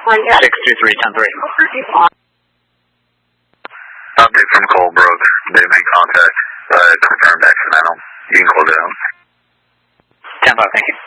623-10-3. Update from Colebrook. They've made contact. Confirmed accidental. You can close it out. 10-5, thank you.